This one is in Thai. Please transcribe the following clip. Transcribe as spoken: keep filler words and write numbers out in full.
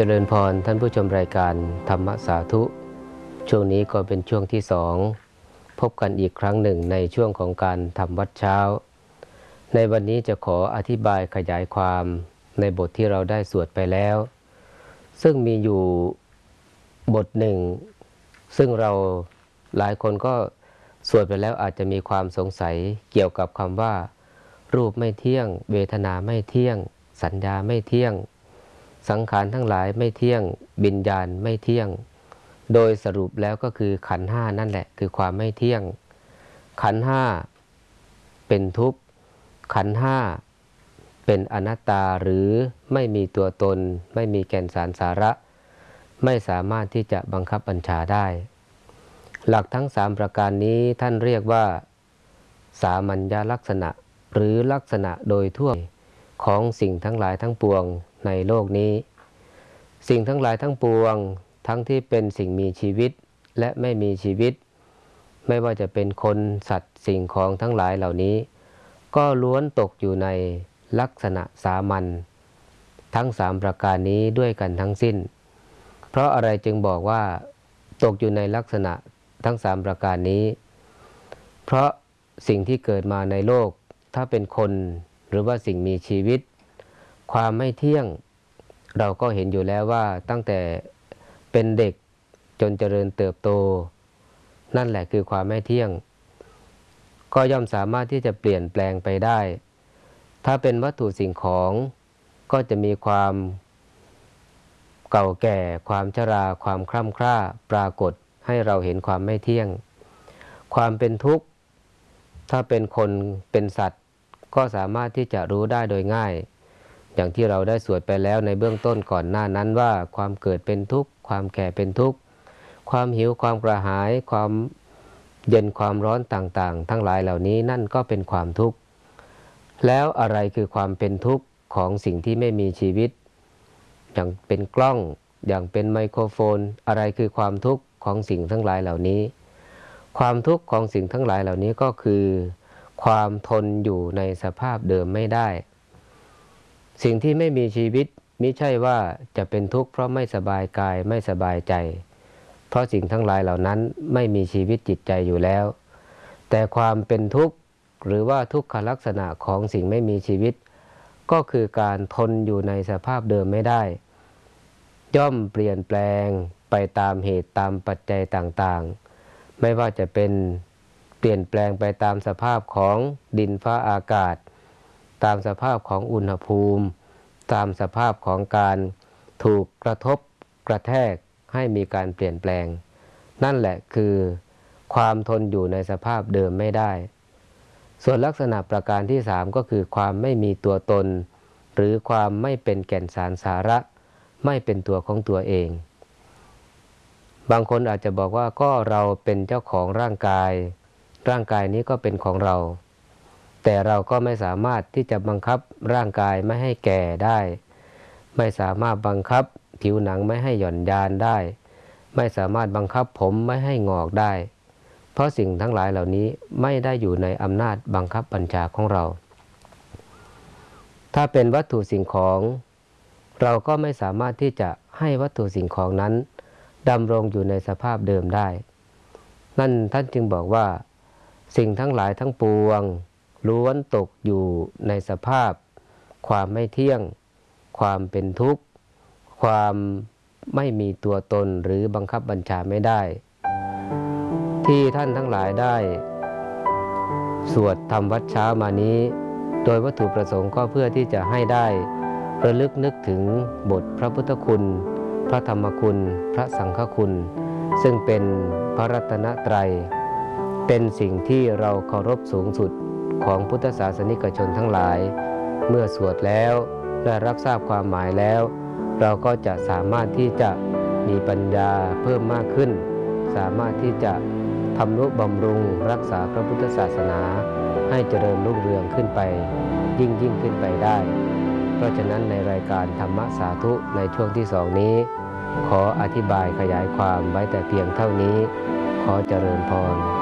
ริญพรท่านผู้ชมรายการธรรมสาธุช่วงนี้ก็เป็นช่วงที่สองพบกันอีกครั้งหนึ่งในช่วงของการทำวัดเช้าในวันนี้จะขออธิบายขยายความในบทที่เราได้สวดไปแล้วซึ่งมีอยู่บทหนึ่งซึ่งเราหลายคนก็สวดไปแล้วอาจจะมีความสงสัยเกี่ยวกับคำว่ารูปไม่เที่ยงเวทนาไม่เที่ยงสัญญาไม่เที่ยงสังขารทั้งหลายไม่เที่ยงวิญญาณไม่เที่ยงโดยสรุปแล้วก็คือขันธ์ห้านั่นแหละคือความไม่เที่ยงขันธ์ห้าเป็นทุกข์ขันธ์ห้าเป็นอนัตตาหรือไม่มีตัวตนไม่มีแก่นสารสาระไม่สามารถที่จะบังคับบัญชาได้หลักทั้งสามประการนี้ท่านเรียกว่าสามัญญลักษณะหรือลักษณะโดยทั่วของสิ่งทั้งหลายทั้งปวงในโลกนี้สิ่งทั้งหลายทั้งปวงทั้งที่เป็นสิ่งมีชีวิตและไม่มีชีวิตไม่ว่าจะเป็นคนสัตว์สิ่งของทั้งหลายเหล่านี้ก็ล้วนตกอยู่ในลักษณะสามัญทั้งสามประการนี้ด้วยกันทั้งสิ้นเพราะอะไรจึงบอกว่าตกอยู่ในลักษณะทั้งสามประการนี้เพราะสิ่งที่เกิดมาในโลกถ้าเป็นคนหรือว่าสิ่งมีชีวิตความไม่เที่ยงเราก็เห็นอยู่แล้วว่าตั้งแต่เป็นเด็กจนเจริญเติบโตนั่นแหละคือความไม่เที่ยงก็ย่อมสามารถที่จะเปลี่ยนแปลงไปได้ถ้าเป็นวัตถุสิ่งของก็จะมีความเก่าแก่ความชราความคร่ำคร่าปรากฏให้เราเห็นความไม่เที่ยงความเป็นทุกข์ถ้าเป็นคนเป็นสัตว์ก็สามารถที่จะรู้ได้โดยง่ายอย่างที่เราได้สวดไปแล้วในเบื้องต้นก่อนหน้านั้นว่าความเกิดเป็นทุกข์ความแก่เป็นทุกข์ความหิวความกระหายความเย็นความร้อนต่างๆทั้งหลายเหล่านี้นั่นก็เป็นความทุกข์แล้วอะไรคือความเป็นทุกข์ของสิ่งที่ไม่มีชีวิตอย่างเป็นกล้องอย่างเป็นไมโครโฟนอะไรคือความทุกข์ของสิ่งทั้งหลายเหล่านี้ความทุกข์ของสิ่งทั้งหลายเหล่านี้ก็คือความทนอยู่ในสภาพเดิมไม่ได้สิ่งที่ไม่มีชีวิตมิใช่ว่าจะเป็นทุกข์เพราะไม่สบายกายไม่สบายใจเพราะสิ่งทั้งหลายเหล่านั้นไม่มีชีวิตจิตใจอยู่แล้วแต่ความเป็นทุกข์หรือว่าทุกขลักษณะของสิ่งไม่มีชีวิตก็คือการทนอยู่ในสภาพเดิมไม่ได้ย่อมเปลี่ยนแปลงไปตามเหตุตามปัจจัยต่างๆไม่ว่าจะเป็นเปลี่ยนแปลงไปตามสภาพของดินฟ้าอากาศตามสภาพของอุณหภูมิตามสภาพของการถูกกระทบกระแทกให้มีการเปลี่ยนแปลงนั่นแหละคือความทนอยู่ในสภาพเดิมไม่ได้ส่วนลักษณะประการที่สามก็คือความไม่มีตัวตนหรือความไม่เป็นแก่นสารสาระไม่เป็นตัวของตัวเองบางคนอาจจะบอกว่าก็เราเป็นเจ้าของร่างกายร่างกายนี้ก็เป็นของเราแต่เราก็ไม่สามารถที่จะบังคับร่างกายไม่ให้แก่ได้ไม่สามารถบังคับผิวหนังไม่ให้หย่อนยานได้ไม่สามารถบังคับผมไม่ให้งอกได้เพราะสิ่งทั้งหลายเหล่านี้ไม่ได้อยู่ในอำนาจบังคับบัญชาของเราถ้าเป็นวัตถุสิ่งของเราก็ไม่สามารถที่จะให้วัตถุสิ่งของนั้นดำรงอยู่ในสภาพเดิมได้นั่นท่านจึงบอกว่าสิ่งทั้งหลายทั้งปวงล้วนตกอยู่ในสภาพความไม่เที่ยงความเป็นทุกข์ความไม่มีตัวตนหรือบังคับบัญชาไม่ได้ที่ท่านทั้งหลายได้สวดทำวัดเช้ามานี้โดยวัตถุประสงค์ก็เพื่อที่จะให้ได้ระลึกนึกถึงบทพระพุทธคุณพระธรรมคุณพระสังฆคุณซึ่งเป็นพระรัตนตรัยเป็นสิ่งที่เราเคารพสูงสุดของพุทธศาสนิกชนทั้งหลายเมื่อสวดแล้วและรับทราบความหมายแล้วเราก็จะสามารถที่จะมีปัญญาเพิ่มมากขึ้นสามารถที่จะทำนุบำรุงรักษาพระพุทธศาสนาให้เจริญรุ่งเรืองขึ้นไปยิ่งยิ่งขึ้นไปได้เพราะฉะนั้นในรายการธรรมสาธุในช่วงที่สองนี้ขออธิบายขยายความไว้แต่เพียงเท่านี้ขอเจริญพร